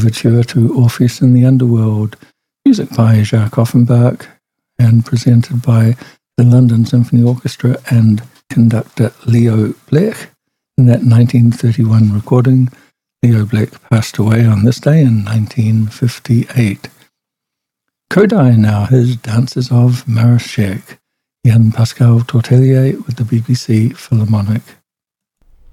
overture to Orpheus in the Underworld, music by Jacques Offenbach, and presented by the London Symphony Orchestra and conductor Leo Blech. In that 1931 recording, Leo Blech passed away on this day in 1958. Kodály now, his Dances of Marošek, Jan Pascal Tortelier with the BBC Philharmonic.